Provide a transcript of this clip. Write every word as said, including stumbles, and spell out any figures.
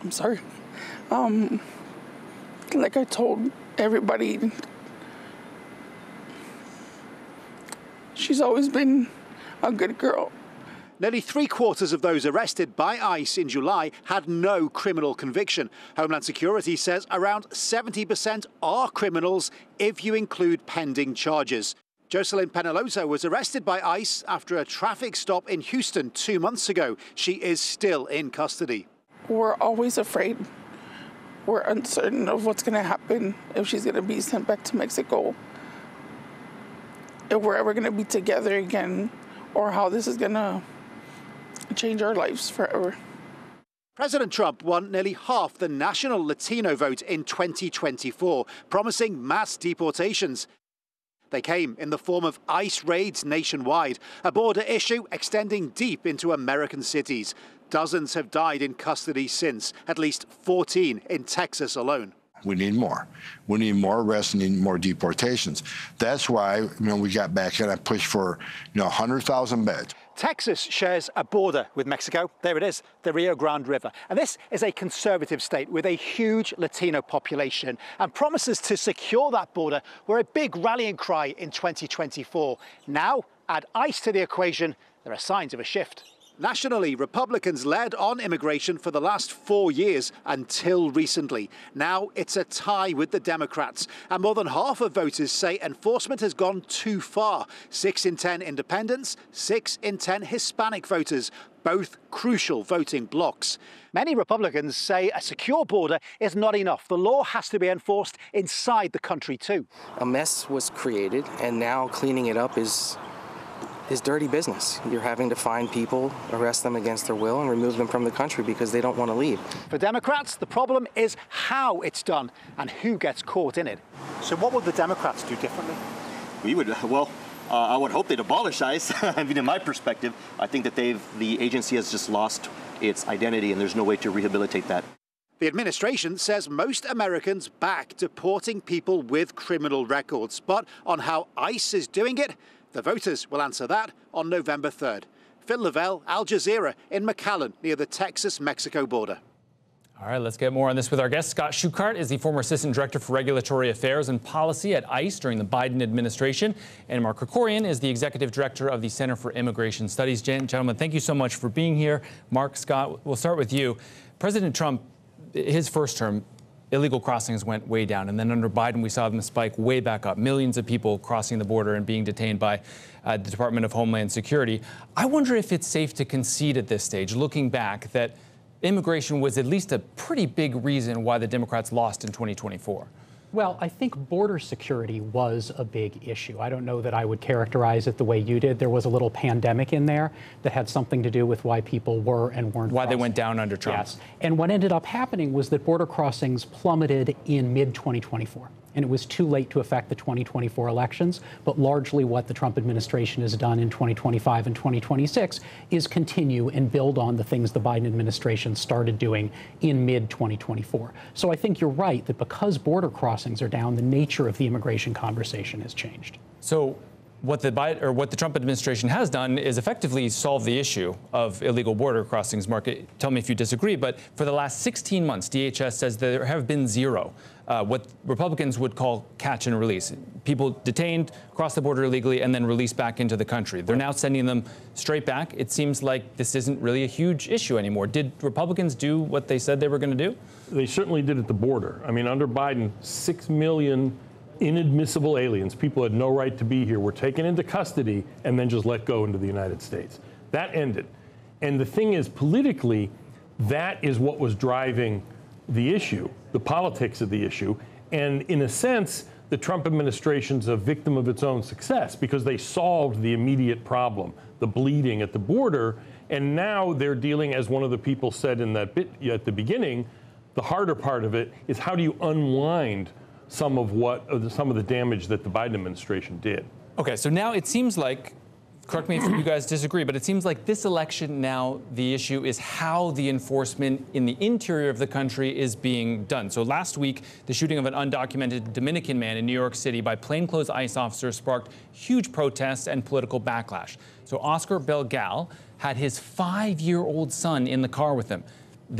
I'm sorry. Um, like I told everybody, she's always been a good girl. Nearly three quarters of those arrested by ICE in July had no criminal conviction. Homeland Security says around seventy percent are criminals if you include pending charges. Jocelyn Penaloza was arrested by ICE after a traffic stop in Houston two months ago. She is still in custody. We're always afraid. We're uncertain of what's going to happen, if she's going to be sent back to Mexico, if we're ever going to be together again, or how this is going to change our lives forever. President Trump won nearly half the national Latino vote in twenty twenty-four, promising mass deportations. They came in the form of ICE raids nationwide, a border issue extending deep into American cities. Dozens have died in custody since, at least fourteen in Texas alone. We need more. We need more arrests and need more deportations. That's why, you know, we got back and I pushed for, you know, one hundred thousand beds. Texas shares a border with Mexico. There it is, the Rio Grande River. And this is a conservative state with a huge Latino population. And promises to secure that border were a big rallying cry in twenty twenty-four. Now, add ICE to the equation, there are signs of a shift. Nationally, Republicans led on immigration for the last four years until recently. Now it's a tie with the Democrats, and more than half of voters say enforcement has gone too far. Six in ten independents, six in ten Hispanic voters, both crucial voting blocs. Many Republicans say a secure border is not enough. The law has to be enforced inside the country too. A mess was created, and now cleaning it up is is dirty business. You're having to find people, arrest them against their will, and remove them from the country because they don't want to leave. For Democrats, the problem is how it's done and who gets caught in it. So what would the Democrats do differently? We would, well, uh, I would hope they'd abolish ICE. I mean, in my perspective, I think that they've, the agency has just lost its identity and there's no way to rehabilitate that. The administration says most Americans back deporting people with criminal records, but on how ICE is doing it, the voters will answer that on November third. Phil Lavelle, Al Jazeera in McAllen, near the Texas-Mexico border. All right, let's get more on this with our guest. Scott Schuchart is the former Assistant Director for Regulatory Affairs and Policy at ICE during the Biden administration. And Mark Krikorian is the Executive Director of the Center for Immigration Studies. Gentlemen, thank you so much for being here. Mark, Scott, we'll start with you. President Trump, his first term, illegal crossings went way down. And then under Biden, we saw them spike way back up. Millions of people crossing the border and being detained by uh, the Department of Homeland Security. I wonder if it's safe to concede at this stage, looking back, that immigration was at least a pretty big reason why the Democrats lost in twenty twenty-four. Well, I think border security was a big issue. I don't know that I would characterize it the way you did. There was a little pandemic in there that had something to do with why people were and weren't Why crossing. they went down under Trump. Yes. And what ended up happening was that border crossings plummeted in mid twenty twenty-four. And it was too late to affect the twenty twenty-four elections. But largely what the Trump administration has done in twenty twenty-five and twenty twenty-six is continue and build on the things the Biden administration started doing in mid twenty twenty-four. So I think you're right that because border crossings are down, the nature of the immigration conversation has changed. So what the Biden, or what the Trump administration has done is effectively solve the issue of illegal border crossings. Mark, tell me if you disagree, but for the last sixteen months, D H S says there have been zero, uh, what Republicans would call catch and release. People detained, cross the border illegally, and then released back into the country. They're now sending them straight back. It seems like this isn't really a huge issue anymore. Did Republicans do what they said they were going to do? They certainly did at the border. I mean, under Biden, six million inadmissible aliens, people had no right to be here, were taken into custody and then just let go into the United States. That ended. And the thing is, politically, that is what was driving the issue, the politics of the issue. And in a sense, the Trump administration's a victim of its own success because they solved the immediate problem, the bleeding at the border. And now they're dealing, as one of the people said in that bit at the beginning, the harder part of it is how do you unwind some of what, some of the damage that the Biden administration did. Okay, so now it seems like, correct me if you guys disagree, but it seems like this election now, the issue is how the enforcement in the interior of the country is being done. So last week, the shooting of an undocumented Dominican man in New York City by plainclothes ICE officers sparked huge protests and political backlash. So Oscar Belgal had his five-year-old son in the car with him.